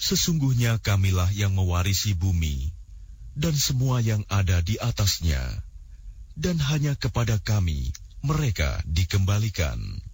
Sesungguhnya kamilah yang mewarisi bumi dan semua yang ada di atasnya, dan hanya kepada kami mereka dikembalikan.